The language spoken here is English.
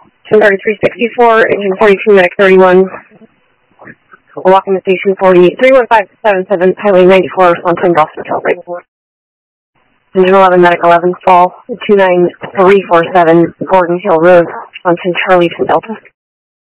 23364, engine 42, medic 31. Walking to station 31577, highway 94, Swanton, Boston, Hotel. Engine 11, medic 11, fall 29347, Gordon Hill Road, Swanton, Charlie, Delta.